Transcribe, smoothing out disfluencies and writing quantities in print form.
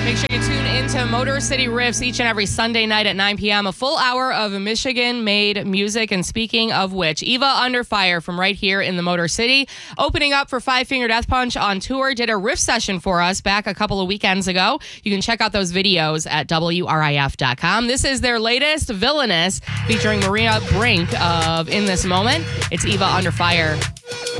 Make sure you tune into Motor City Riffs each and every Sunday night at 9 p.m. A full hour of Michigan-made music. And speaking of which, Eva Under Fire from right here in the Motor City, opening up for Five Finger Death Punch on tour, did a riff session for us back a couple of weekends ago. You can check out those videos at WRIF.com. This is their latest, Villainous, featuring Maria Brink of In This Moment. It's Eva Under Fire.